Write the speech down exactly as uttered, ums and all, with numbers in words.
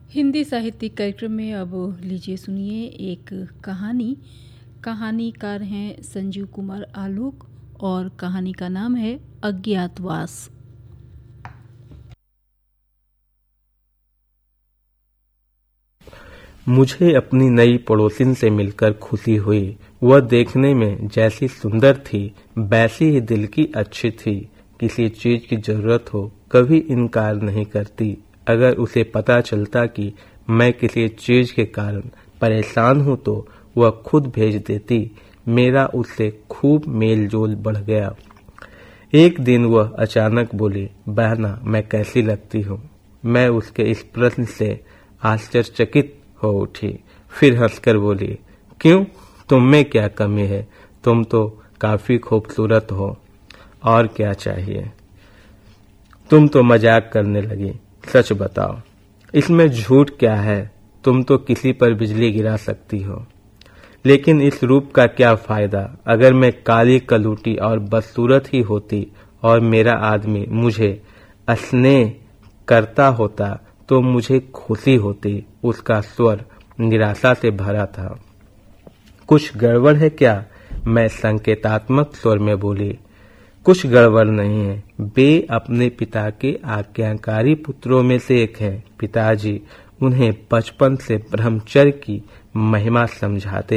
हिंदी साहित्यिक कार्यक्रम में अब लीजिए सुनिए एक कहानी। कहानीकार हैं संजीव कुमार आलोक और कहानी का नाम है अज्ञातवास। मुझे अपनी नई पड़ोसिन से मिलकर खुशी हुई। वह देखने में जैसी सुंदर थी वैसी ही दिल की अच्छी थी। किसी चीज की जरूरत हो कभी इनकार नहीं करती। अगर उसे पता चलता कि मैं किसी चीज के कारण परेशान हूं तो वह खुद भेज देती। मेरा उससे खूब मेल जोल बढ़ गया। एक दिन वह अचानक बोली, बहना मैं कैसी लगती हूँ? मैं उसके इस प्रश्न से आश्चर्यचकित हो उठी। फिर हंसकर बोली, क्यों, तुम में क्या कमी है? तुम तो काफी खूबसूरत हो, और क्या चाहिए? तुम तो मजाक करने लगी। सच बताओ, इसमें झूठ क्या है? तुम तो किसी पर बिजली गिरा सकती हो। लेकिन इस रूप का क्या फायदा? अगर मैं काली कलूटी और बदसूरत ही होती और मेरा आदमी मुझे स्नेह करता होता तो मुझे खुशी होती। उसका स्वर निराशा से भरा था। कुछ गड़बड़ है क्या? मैं संकेतात्मक स्वर में बोली। कुछ गड़बड़ नहीं है। वे अपने पिता के आज्ञाकारी पुत्रों में से एक हैं। पिताजी उन्हें बचपन से ब्रह्मचर्य की महिमा समझाते